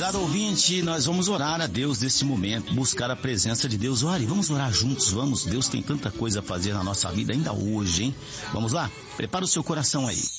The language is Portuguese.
prezado ouvinte, nós vamos orar a Deus nesse momento, buscar a presença de Deus. Ore, vamos orar juntos, vamos. Deus tem tanta coisa a fazer na nossa vida ainda hoje, hein? Vamos lá? Prepara o seu coração aí.